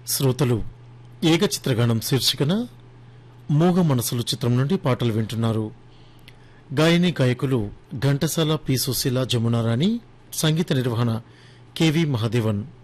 శ్రోతలు ఏకచిత్రగానం శీర్షికన మూగ మనసులు చిత్రం నుండి పాటలు వింటున్నారు. గాయని గాయకులు ఘంటసాల, పి సుశీల, జమునారాణి. సంగీత నిర్వహణ కెవి మహాదేవన్.